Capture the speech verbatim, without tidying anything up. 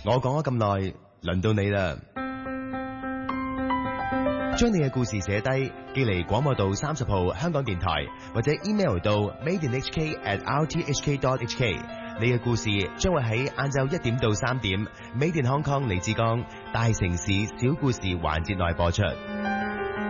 我講咗咁耐，輪到你啦。將你嘅故事寫低，寄嚟廣播道三十號香港電台，或者 email 到 made in h k at r t h k dot h k。你嘅故事將會喺晏晝一點到三點，Made in Hong Kong 李志剛大城市小故事環節內播出。